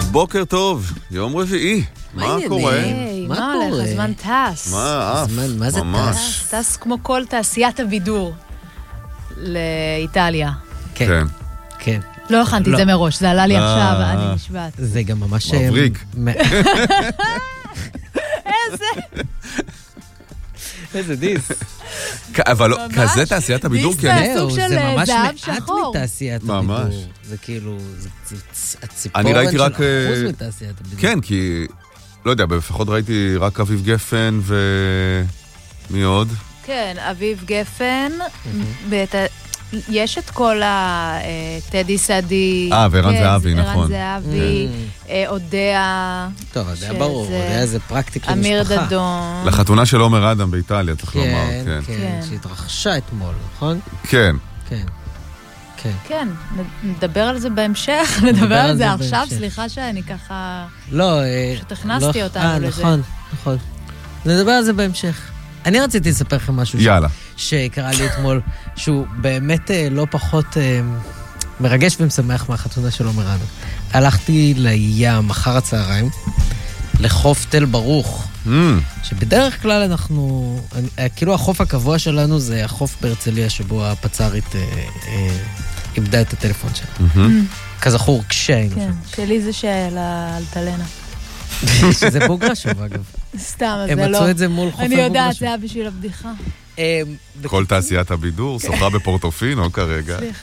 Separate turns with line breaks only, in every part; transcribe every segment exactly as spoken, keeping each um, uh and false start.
בוקר טוב, יום רביעי. מה קורה?
מה הולך? הזמן טס.
מה אף?
מה זה
ממש.
טס?
טס כמו כל תעשיית הבידור לאיטליה.
כן. כן.
לא הכנתי את זה מראש, זה עלה לי עכשיו, אני נשבעת.
זה גם ממש...
מבריק.
איזה...
איזה דיס.
אבל כזה תעשיית הבידור,
דיס זה סוג של
זה ממש
זהב
מעט
שחור.
מתעשיית
ממש.
הבידור. זה כאילו, זה הציפורן
אני ראיתי
של
רק...
אחוז מתעשיית הבידור.
כן, כי... לא יודע, לפחות ראיתי רק אביב גפן ו... מי עוד?
כן, אביב גפן. יש את כל הטדי סדי.
אה, וערן זהבי, נכון.
ערן זהבי, אודיה.
טוב, אודיה ברור, אודיה זה פרקטיקה משפחה.
אמיר דדון.
לחתונה של עומר אדם באיטליה, צריך לומר,
כן, כן, שהתרחשה אתמול, נכון?
כן.
כן. כן.
כן, נדבר על זה בהמשך, נדבר על זה עכשיו, סליחה שאני ככה...
לא,
פשוט הכנסתי אותנו לזה.
נכון, נכון. נדבר על זה בהמשך. אני רציתי לספר לכם משהו
יאללה.
שקרה לי אתמול, שהוא באמת לא פחות מרגש ומשמח מהחתונה של עומר אדם. הלכתי לים אחר הצהריים, לחוף תל ברוך, שבדרך כלל אנחנו, כאילו החוף הקבוע שלנו זה החוף בהרצליה, שבו הפצ"רית איבדה את הטלפון שלה. כזכור, כשהיינו
כן,
שם.
שלי זה של האלטלנה.
שזה בוגרה שוב, אגב.
סתם, אז זה
הם
לא.
מצאו את זה מול חופי
אני
בוגרה
יודעת,
שוב.
זה היה בשביל הבדיחה.
כל תעשיית הבידור, שוחרה בפורטופינו כרגע.
סליחה.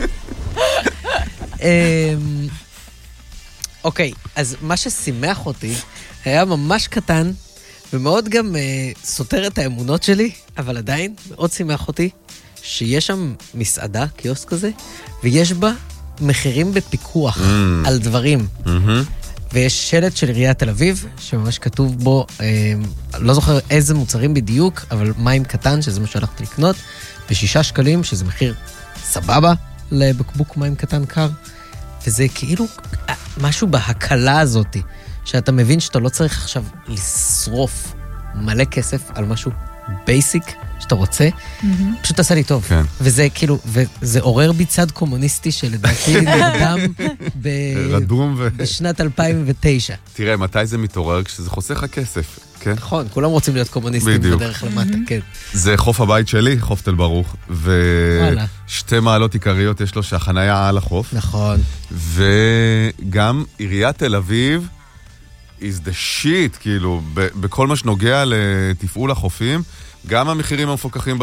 אוקיי, אז מה ששימח אותי היה ממש קטן, ומאוד גם סותר את האמונות שלי, אבל עדיין מאוד שימח אותי, שיש שם מסעדה, קיוסק כזה, ויש בה מחירים בפיקוח על דברים. ויש שלט של עיריית תל אביב, שממש כתוב בו, לא זוכר איזה מוצרים בדיוק, אבל מים קטן, שזה מה שהלכתי לקנות, בשישה שקלים, שזה מחיר סבבה לבקבוק מים קטן קר, וזה כאילו משהו בהקלה הזאת, שאתה מבין שאתה לא צריך עכשיו לשרוף מלא כסף על משהו בייסיק שאתה רוצה, פשוט עשה לי טוב. וזה כאילו, וזה עורר בי צד קומוניסטי שלדעתי נרדם בשנת אלפיים ותשע.
תראה, מתי זה מתעורר? כשזה חוסך הכסף, כן?
נכון, כולם רוצים להיות קומוניסטים בדרך למטה, כן.
זה חוף הבית שלי, חוף תל ברוך, ושתי מעלות עיקריות יש לו שהחנייה על החוף.
נכון.
וגם עיריית תל אביב is the shit, כאילו, בכל מה שנוגע לתפעול החופים, גם המחירים המפוקחים